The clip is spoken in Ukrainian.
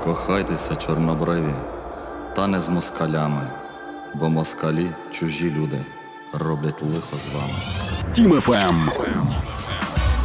Кохайтеся, чорнобриві, та не з москалями, бо москалі, чужі люди, роблять лихо з вами. Тім ФМ.